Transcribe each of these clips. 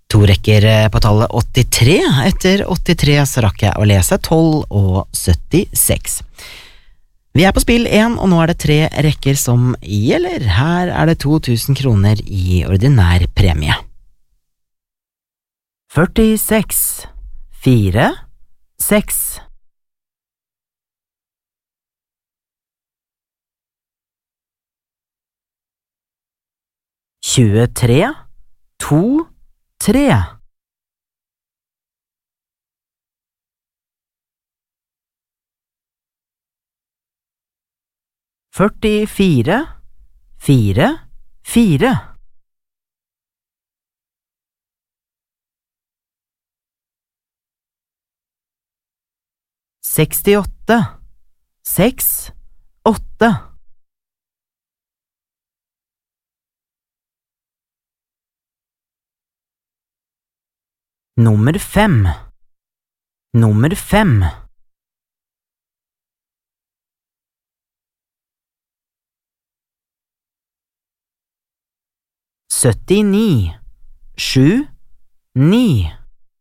To rekker på tallet 83. Etter 83 så rakk jeg å lese 12 og 76. Vi på spill 1, og nå det 3 rekker som gjelder. Her det 2000 kroner i ordinær premie. 46, 4, 6. 23, 2, 3. 44, 4, 4. 68, 6, 8. 5, 5. 79, 7, 9.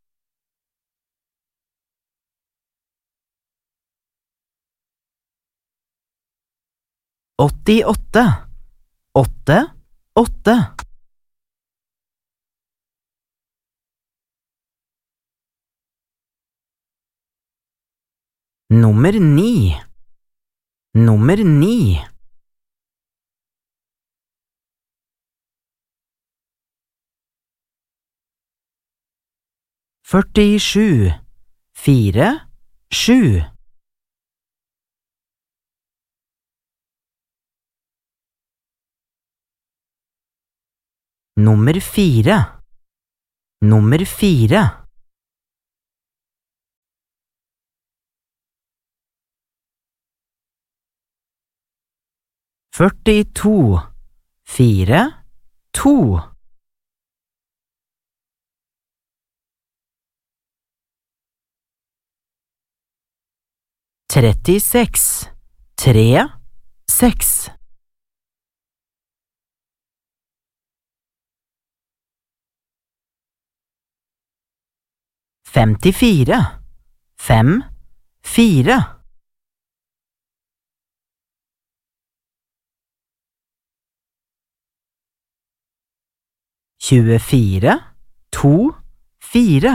88, 8, 8. 9, 9. 47, 4, 7. 4, 4. 42, 4, 2. 36, 3, 6. 54, 5, 4. 24, 2, 4.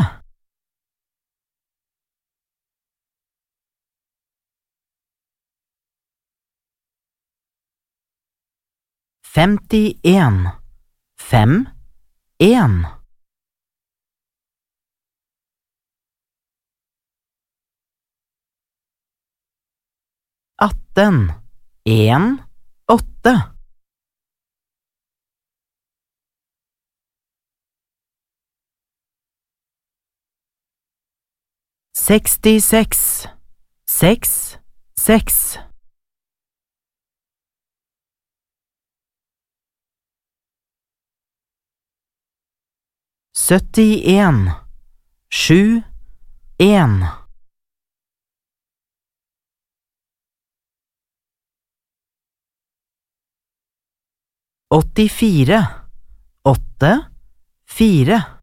51, 5, 1. 18, 1, 8. 66, 6, 6. 71, 7, 1. 84, 8, 4.